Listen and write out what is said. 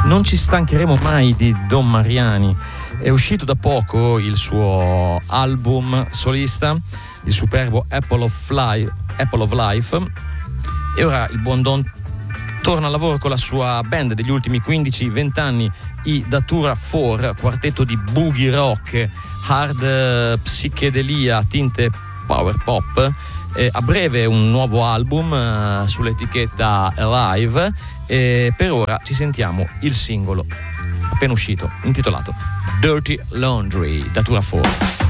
Non ci stancheremo mai di Don Mariani. È uscito da poco il suo album solista, il superbo Apple of Life, e ora il buon Don torna al lavoro con la sua band degli ultimi 15-20 anni, i Datura 4, quartetto di boogie rock, hard psichedelia, tinte power pop. A breve un nuovo album sull'etichetta Alive, e per ora ci sentiamo il singolo appena uscito intitolato Dirty Laundry, Datura 4.